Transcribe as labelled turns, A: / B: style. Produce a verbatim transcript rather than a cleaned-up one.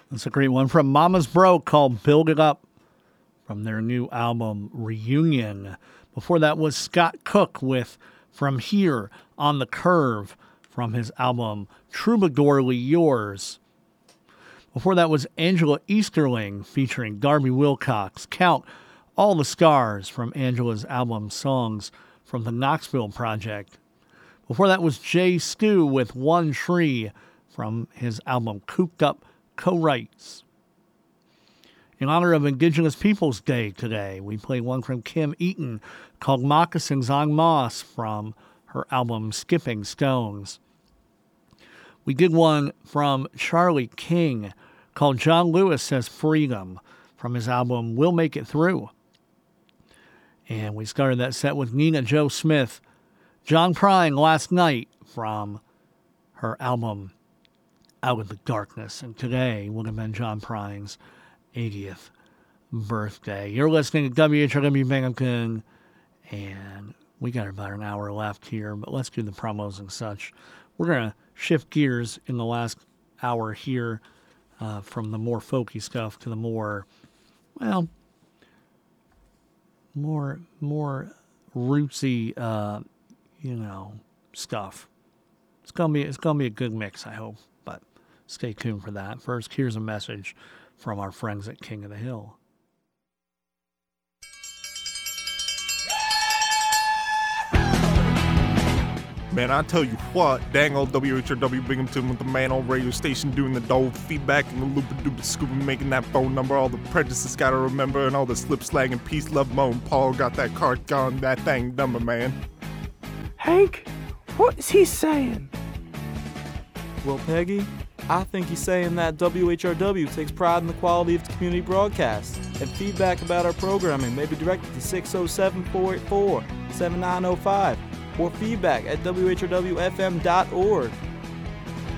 A: That's a great one from Mama's Bro called Build It Up from their new album Reunion. Before that was Scott Cook with From Here on the Curve from his album Troubadourly Yours. Before that was Angela Easterling featuring Darby Wilcox, Count All the Scars from Angela's album Songs from the Knoxville Project. Before that was Jay Stu with One Tree from his album Cooped Up Co-Writes. In honor of Indigenous Peoples Day today, we played one from Kim Eaton called Moccasins on Moss from her album Skipping Stones. We did one from Charlie King called John Lewis Says Freedom from his album We'll Make It Through. And we started that set with Nina Jo Smith, John Prine Last Night from her album Out of the Darkness. And today would have been John Prine's eightieth birthday. You're listening to W H R W Binghamton, and we got about an hour left here, but let's do the promos and such. We're going to shift gears in the last hour here uh, from the more folky stuff to the more, well, more more rootsy, uh, you know, stuff. It's gonna be it's gonna be a good mix, I hope. But stay tuned for that. First, here's a message from our friends at King of the Hill.
B: Man, I tell you what, dang old W H R W Binghamton with the man on radio station doing the dope feedback and the loop-a-doop scoop and making that phone number, all the prejudices gotta remember, and all the slip, slag, and peace, love, moan. Paul got that card gone, that thing number, man.
C: Hank, what is he saying?
D: Well, Peggy, I think he's saying that W H R W takes pride in the quality of the community broadcast, and feedback about our programming may be directed to six oh seven, four eight four, seven nine oh five, or feedback at W H R W F M dot org.